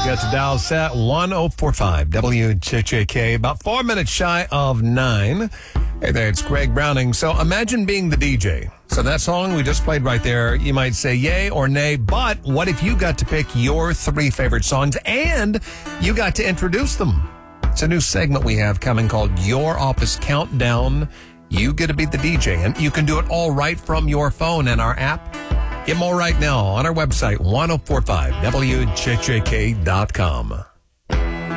Got to dial set 1045 WJJK, about 4 minutes shy of 9. Hey there, it's Greg Browning. So imagine being the DJ. So that song we just played right there, you might say yay or nay, but what if you got to pick your 3 favorite songs and you got to introduce them? It's a new segment we have coming called Your Office Countdown. You get to be the DJ, and you can do it all right from your phone and our app. Get more right now on our website, 1045WJJK.com.